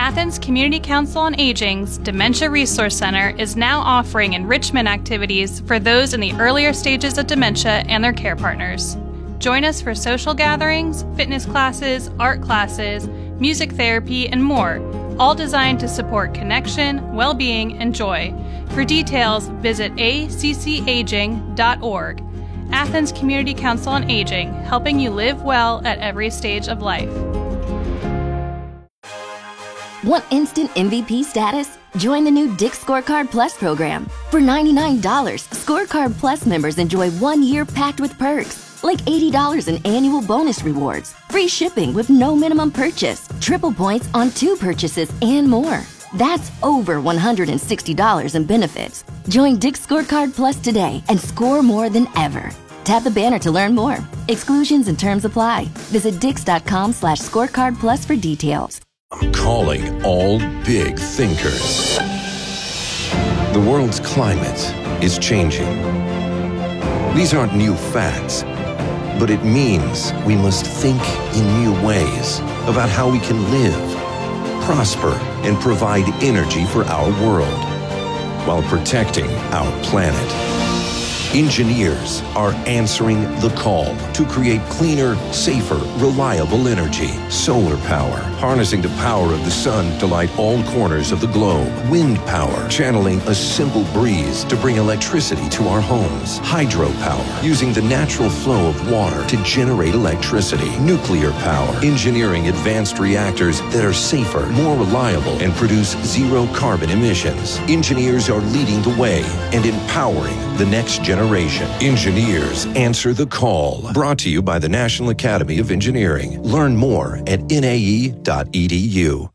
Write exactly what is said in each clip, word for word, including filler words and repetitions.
Athens Community Council on Aging's Dementia Resource Center is now offering enrichment activities for those in the earlier stages of dementia and their care partners. Join us for social gatherings, fitness classes, art classes, music therapy, and more, all designed to support connection, well-being, and joy. For details, visit a c c aging dot org. Athens Community Council on Aging, helping you live well at every stage of life. Want instant M V P status? Join the new Dick's Scorecard Plus program. For ninety-nine dollars, Scorecard Plus members enjoy one year packed with perks, like eighty dollars in annual bonus rewards, free shipping with no minimum purchase, triple points on two purchases, and more. That's over one hundred sixty dollars in benefits. Join Dick's Scorecard Plus today and score more than ever. Tap the banner to learn more. Exclusions and terms apply. Visit dix.com slash scorecard plus for details. I'm calling all big thinkers. The world's climate is changing. These aren't new facts, but it means we must think in new ways about how we can live, prosper, and provide energy for our world while protecting our planet. Engineers are answering the call to create cleaner, safer, reliable energy. Solar power, harnessing the power of the sun to light all corners of the globe. Wind power, channeling a simple breeze to bring electricity to our homes. Hydropower, using the natural flow of water to generate electricity. Nuclear power, engineering advanced reactors that are safer, more reliable, and produce zero carbon emissions. Engineers are leading the way and empowering the next generation. Generation. Engineers answer the call. Brought to you by the National Academy of Engineering. Learn more at N A E dot E D U.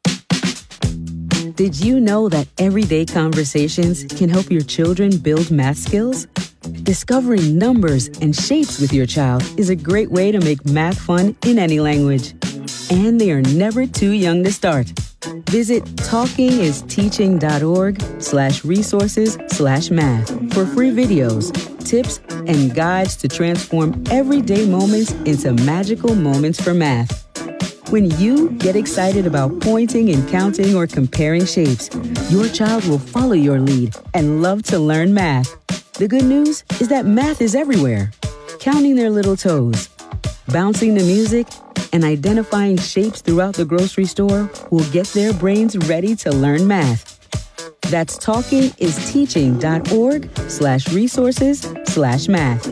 Did you know that everyday conversations can help your children build math skills? Discovering numbers and shapes with your child is a great way to make math fun in any language. And they are never too young to start. Visit talkingisteaching.org slash resources slash math for free videos, tips, and guides to transform everyday moments into magical moments for math. When you get excited about pointing and counting or comparing shapes, your child will follow your lead and love to learn math. The good news is that math is everywhere. Counting their little toes, bouncing the music, and identifying shapes throughout the grocery store will get their brains ready to learn math. That's talkingisteaching.org slash resources slash math.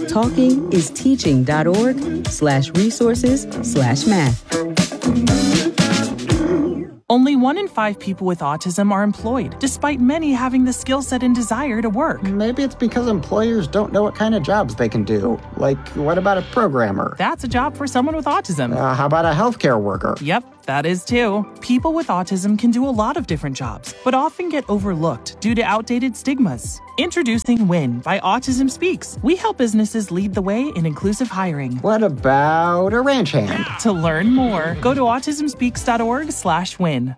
talkingisteaching.org slash resources slash math. Only one in five people with autism are employed, despite many having the skill set and desire to work. Maybe it's because employers don't know what kind of jobs they can do. Like, what about a programmer? That's a job for someone with autism. Uh, how about a healthcare worker? Yep, that is too. People with autism can do a lot of different jobs, but often get overlooked due to outdated stigmas. Introducing WIN by Autism Speaks. We help businesses lead the way in inclusive hiring. What about a ranch hand? To learn more, go to autismspeaks.org slash win.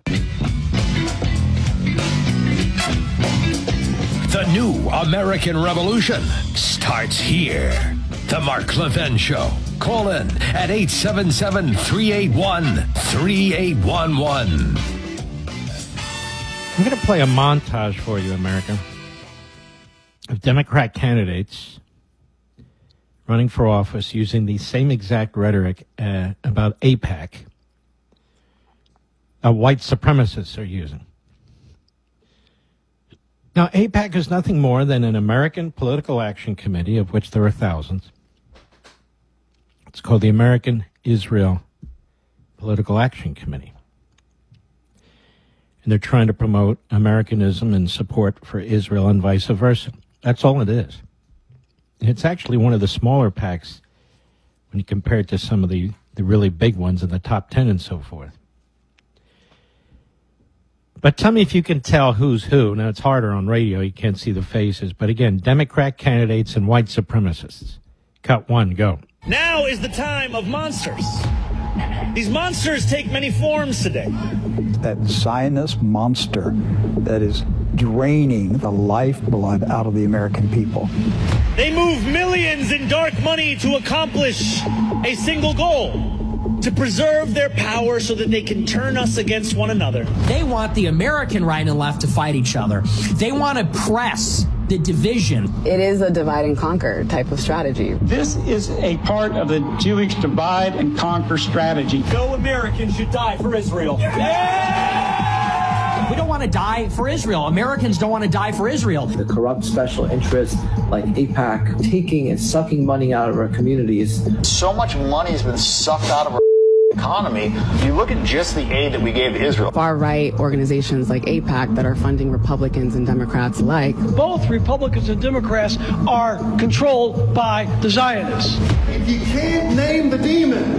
The new American Revolution starts here. The Mark Levin Show. Call in at eight seven seven, three eight one, three eight one one. I'm going to play a montage for you, America, of Democrat candidates running for office using the same exact rhetoric uh, about AIPAC uh, white supremacists are using. Now, AIPAC is nothing more than an American political action committee, of which there are thousands. It's called the American Israel Political Action Committee. And they're trying to promote Americanism and support for Israel and vice versa. That's all it is. And it's actually one of the smaller PACs when you compare it to some of the, the really big ones in the top ten and so forth. But tell me if you can tell who's who. Now, it's harder on radio. You can't see the faces. But again, Democrat candidates and white supremacists. Cut one, go. Now is the time of monsters. These monsters take many forms today. That Zionist monster that is draining the lifeblood out of the American people. They move millions in dark money to accomplish a single goal. to preserve their power so that they can turn us against one another. They want the American right and left to fight each other. They want to press the division. It is a divide and conquer type of strategy. This is a part of the Jewish divide and conquer strategy. No American should die for Israel. Yeah! We don't want to die for Israel. Americans don't want to die for Israel. The corrupt special interests like AIPAC taking and sucking money out of our communities. So much money has been sucked out of our economy. You look at just the aid that we gave Israel. Far-right organizations like AIPAC that are funding Republicans and Democrats alike. Both Republicans and Democrats are controlled by the Zionists. If you can't name the demon,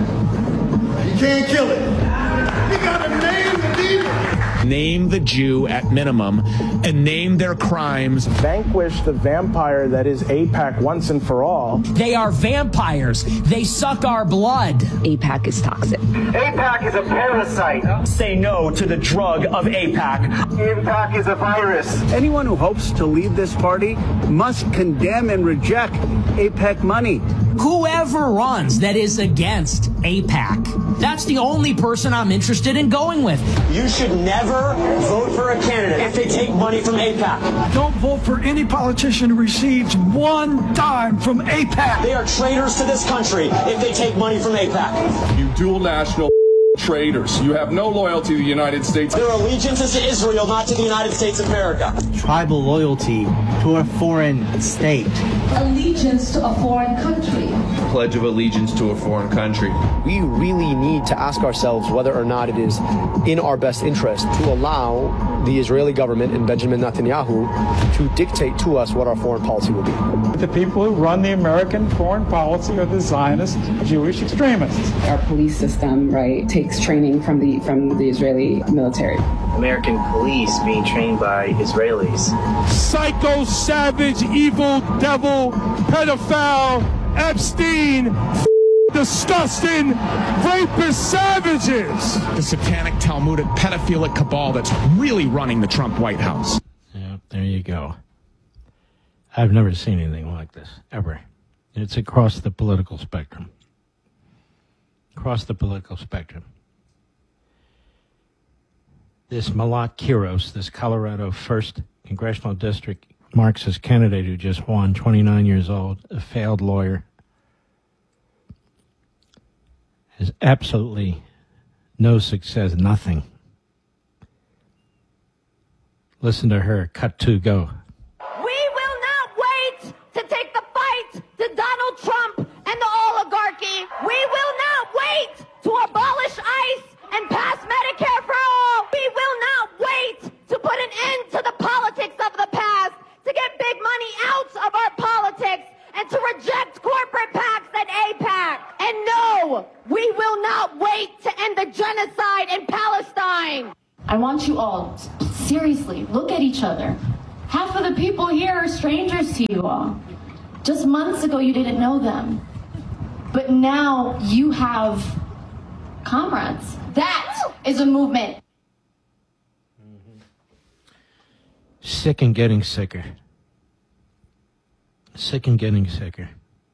you can't kill it. You gotta name the demon. Name the Jew at minimum and name their crimes. Vanquish the vampire that is AIPAC once and for all. They are vampires. They suck our blood. AIPAC is toxic. AIPAC is a parasite. Say no to the drug of AIPAC. AIPAC is a virus. Anyone who hopes to lead this party must condemn and reject AIPAC money. Whoever runs that is against AIPAC, that's the only person I'm interested in going with. You should never vote for a candidate if they take money from AIPAC. Don't vote for any politician who receives one dime from AIPAC. They are traitors to this country if they take money from AIPAC. You dual national traitors. You have no loyalty to the United States. Their allegiance is to Israel, not to the United States of America. Tribal loyalty to a foreign state. Allegiance to a foreign country. Pledge of allegiance to a foreign country. We really need to ask ourselves whether or not it is in our best interest to allow the Israeli government and Benjamin Netanyahu to dictate to us what our foreign policy will be. The people who run the American foreign policy are the Zionist Jewish extremists. Our police system, right, takes training from the from the Israeli military. American police being trained by Israelis. Psycho, savage, evil, devil, pedophile, Epstein, disgusting, rapist savages. The satanic, Talmudic, pedophilic cabal that's really running the Trump White House. Yeah, there you go. I've never seen anything like this, ever. It's across the political spectrum. Across the political spectrum. This Malat Kiros, this Colorado first Congressional District Marxist candidate who just won, twenty-nine years old, a failed lawyer, has absolutely no success, nothing. Listen to her. Cut two, go. We will not wait to take the fight to Donald Trump and the oligarchy. We will not wait to abolish ICE and pass Medicare for all. We will not wait to put an end to the politics of the past, to get big money out of our politics, and to reject corporate PACs and AIPAC. And no, we will not wait to end the genocide in Palestine. I want you all, seriously, look at each other. Half of the people here are strangers to you all. Just months ago, you didn't know them. But now you have comrades. That is a movement. Sick and getting sicker. Sick and getting sicker.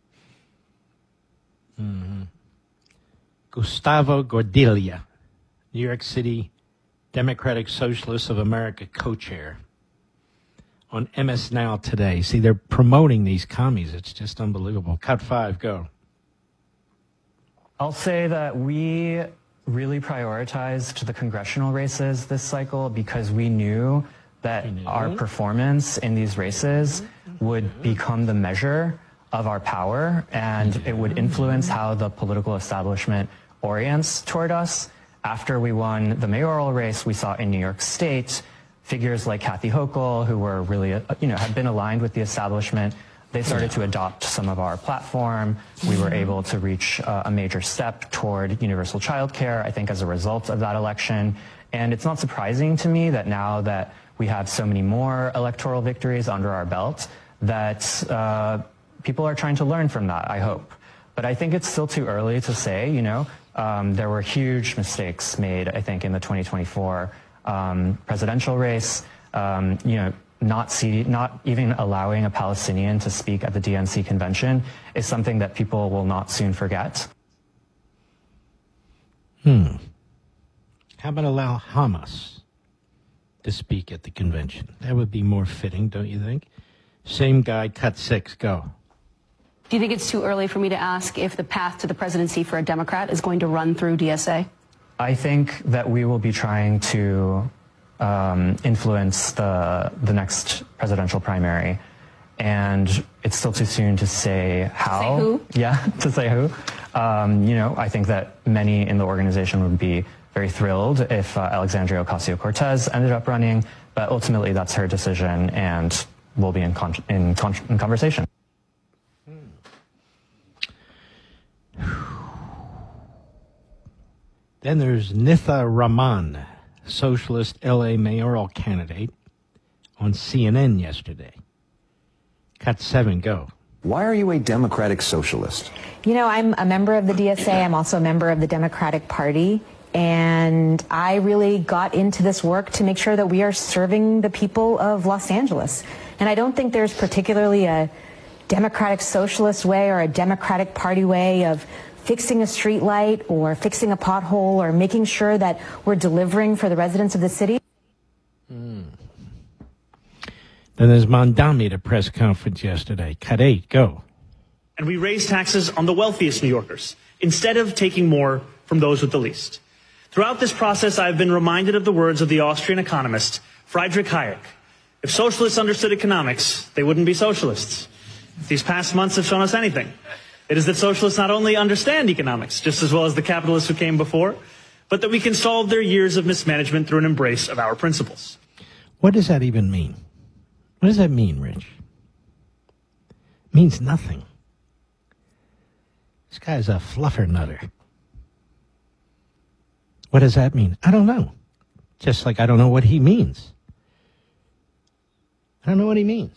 Mm-hmm. Gustavo Gordilia, New York City Democratic Socialists of America co-chair, on M S Now today. See, they're promoting these commies. It's just unbelievable. Cut five, go. I'll say that we really prioritized the congressional races this cycle because we knew that mm-hmm. our performance in these races would mm-hmm. become the measure of our power, and mm-hmm. it would influence how the political establishment orients toward us. After we won the mayoral race, we saw in New York State figures like Kathy Hochul, who were really, you know, had been aligned with the establishment. They started to adopt some of our platform. We were able to reach uh, a major step toward universal childcare, I think, as a result of that election. And it's not surprising to me that now that we have so many more electoral victories under our belt, that uh, people are trying to learn from that, I hope. But I think it's still too early to say, you know. Um, there were huge mistakes made, I think, in the twenty twenty-four um, presidential race. Um, you know, not see, not even allowing a Palestinian to speak at the D N C convention is something that people will not soon forget. Hmm. How about allow Hamas to speak at the convention? That would be more fitting, don't you think? Same guy, cut six, go. Do you think it's too early for me to ask if the path to the presidency for a Democrat is going to run through D S A? I think that we will be trying to um, influence the the next presidential primary, and it's still too soon to say how. Say who? Yeah, to say who. Um, you know, I think that many in the organization would be very thrilled if uh, Alexandria Ocasio-Cortez ended up running, but ultimately that's her decision, and we'll be in con- in, con- in conversation. Then there's Nitha Rahman, socialist L A mayoral candidate, on C N N yesterday. Cut seven, go. Why are you a Democratic socialist? You know, I'm a member of the D S A. I'm also a member of the Democratic Party. And I really got into this work to make sure that we are serving the people of Los Angeles. And I don't think there's particularly a Democratic socialist way or a Democratic Party way of fixing a street light or fixing a pothole or making sure that we're delivering for the residents of the city. Mm. Then there's Mondami at a press conference yesterday. Cut eight, go. And we raise taxes on the wealthiest New Yorkers instead of taking more from those with the least. Throughout this process, I've been reminded of the words of the Austrian economist Friedrich Hayek. If socialists understood economics, they wouldn't be socialists. If these past months have shown us anything, it is that socialists not only understand economics just as well as the capitalists who came before, but that we can solve their years of mismanagement through an embrace of our principles. What does that even mean? What does that mean, Rich? It means nothing. This guy's a fluffernutter. What does that mean? I don't know. Just like I don't know what he means. I don't know what he means.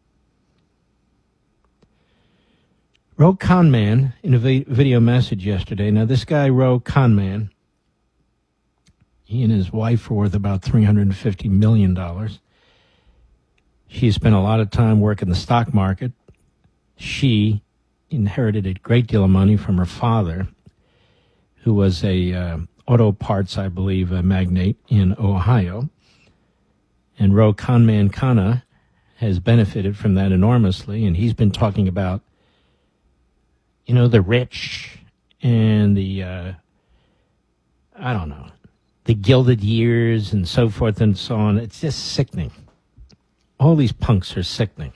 Ro Khanman, in a vi- video message yesterday. Now, this guy, Ro Khanman, he and his wife are worth about three hundred fifty million dollars. She spent a lot of time working the stock market. She inherited a great deal of money from her father, who was a uh, auto parts, I believe, a magnate in Ohio. And Ro Khanman Khanna has benefited from that enormously, and he's been talking about, you know, the rich and the, uh, I don't know, the Gilded Years and so forth and so on. It's just sickening. All these punks are sickening.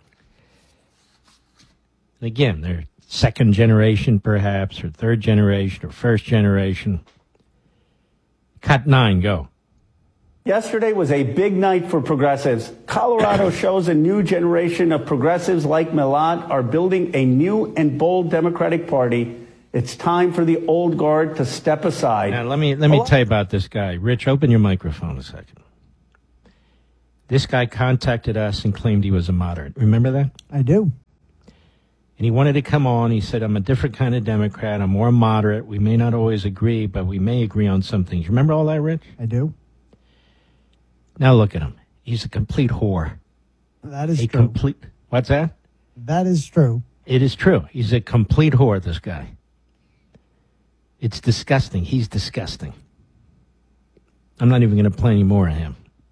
And again, they're second generation perhaps, or third generation, or first generation. Cut nine, go. Yesterday was a big night for progressives. Colorado shows a new generation of progressives like Milad are building a new and bold Democratic Party. It's time for the old guard to step aside. Now, let me let me tell you about this guy. Rich, open your microphone a second. This guy contacted us and claimed he was a moderate. Remember that? I do. And he wanted to come on. He said, I'm a different kind of Democrat. I'm more moderate. We may not always agree, but we may agree on some things. Remember all that, Rich? I do. Now look at him. He's a complete whore. That is a true. Complete, what's that? That is true. It is true. He's a complete whore, this guy. It's disgusting. He's disgusting. I'm not even going to play any more of him.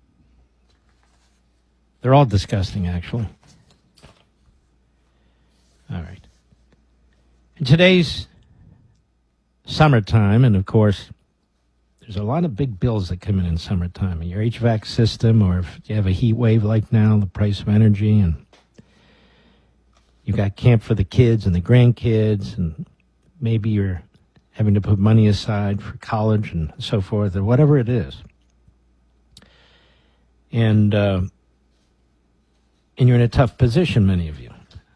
They're all disgusting, actually. All right. In today's summertime, and of course, there's a lot of big bills that come in in summertime. Your H V A C system, or if you have a heat wave like now, the price of energy, and you got camp for the kids and the grandkids, and maybe you're having to put money aside for college and so forth, or whatever it is. And, uh, and you're in a tough position, many of you.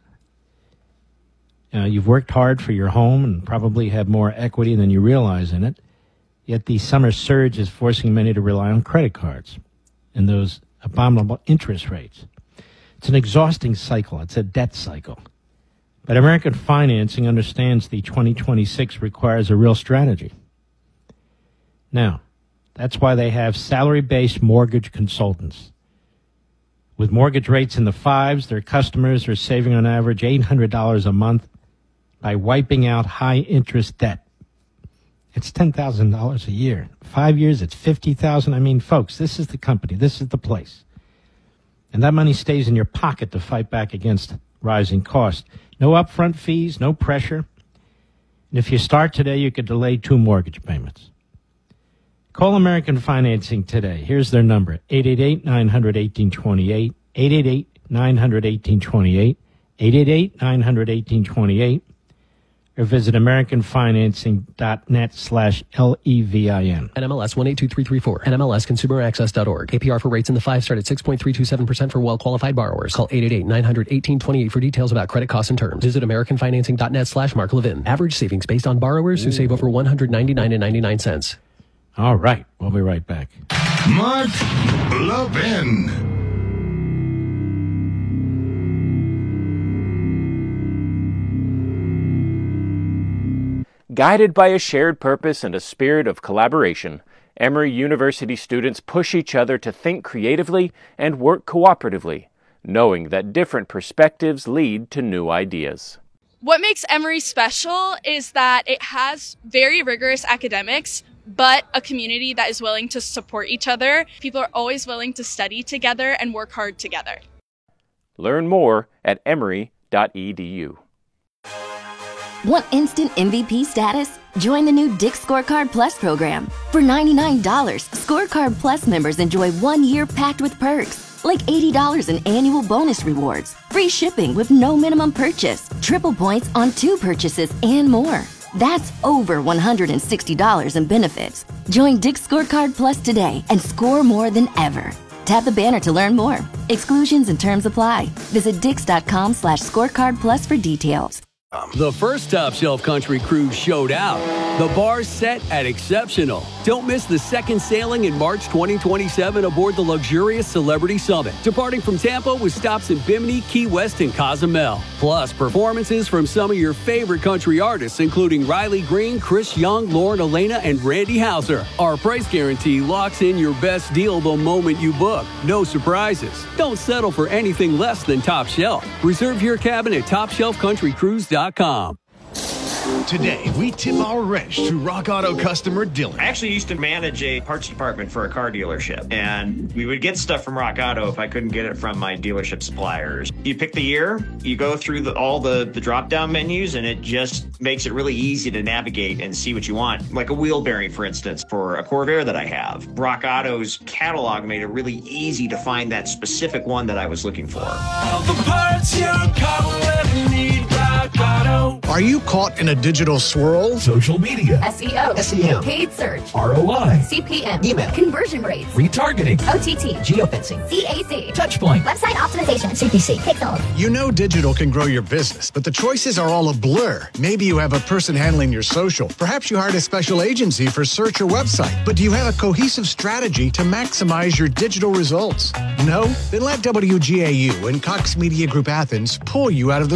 Uh, you've worked hard for your home and probably have more equity than you realize in it. Yet the summer surge is forcing many to rely on credit cards and those abominable interest rates. It's an exhausting cycle. It's a debt cycle. But American financing understands the twenty twenty-six requires a real strategy. Now, that's why they have salary-based mortgage consultants. With mortgage rates in the fives, their customers are saving on average eight hundred dollars a month by wiping out high-interest debt. It's ten thousand dollars a year. Five years, it's fifty thousand dollars. I mean, folks, this is the company. This is the place. And that money stays in your pocket to fight back against rising costs. No upfront fees, no pressure. And if you start today, you could delay two mortgage payments. Call American Financing today. Here's their number, eight eight eight, nine hundred, eighteen twenty-eight, eight eight eight, nine hundred, eighteen twenty-eight, eight eight eight, nine hundred, eighteen twenty-eight, or visit americanfinancing.net slash L-E-V-I-N. N M L S one eight two three three four. N M L S consumer access dot org. A P R for rates in the five start at six point three two seven percent for well-qualified borrowers. Call eight eight eight, nine hundred, eighteen twenty-eight for details about credit costs and terms. Visit americanfinancing.net slash Mark Levin. Average savings based on borrowers who save over one hundred ninety-nine dollars and ninety-nine cents. All right. We'll be right back. Mark Levin. Guided by a shared purpose and a spirit of collaboration, Emory University students push each other to think creatively and work cooperatively, knowing that different perspectives lead to new ideas. What makes Emory special is that it has very rigorous academics, but a community that is willing to support each other. People are always willing to study together and work hard together. Learn more at emory dot e d u. Want instant M V P status? Join the new Dick's Scorecard Plus program. For ninety-nine dollars, Scorecard Plus members enjoy one year packed with perks, like eighty dollars in annual bonus rewards, free shipping with no minimum purchase, triple points on two purchases, and more. That's over one hundred sixty dollars in benefits. Join Dick's Scorecard Plus today and score more than ever. Tap the banner to learn more. Exclusions and terms apply. Visit dix.com slash scorecard plus for details. The first Top Shelf Country Cruise showed out. The bar's set at exceptional. Don't miss the second sailing in March twenty twenty-seven aboard the luxurious Celebrity Summit, departing from Tampa with stops in Bimini, Key West, and Cozumel. Plus, performances from some of your favorite country artists, including Riley Green, Chris Young, Lauren Elena, and Randy Houser. Our price guarantee locks in your best deal the moment you book. No surprises. Don't settle for anything less than Top Shelf. Reserve your cabin at top shelf country cruise dot com. Today, we tip our wrench to Rock Auto customer Dylan. I actually used to manage a parts department for a car dealership, and we would get stuff from Rock Auto if I couldn't get it from my dealership suppliers. You pick the year, you go through the, all the, the drop-down menus, and it just makes it really easy to navigate and see what you want. Like a wheel bearing, for instance, for a Corvair that I have. Rock Auto's catalog made it really easy to find that specific one that I was looking for. All the parts your car will ever need, Rock Auto. Are you caught in a digital swirl? Social media. S E O. S E M. Paid search. R O I. C P M. Email. Conversion rates. Retargeting. O T T. Geofencing. C A C. Touchpoint. Website optimization. C P C. Pixels. You know digital can grow your business, but the choices are all a blur. Maybe you have a person handling your social. Perhaps you hired a special agency for search or website. But do you have a cohesive strategy to maximize your digital results? No? Then let W G A U and Cox Media Group Athens pull you out of the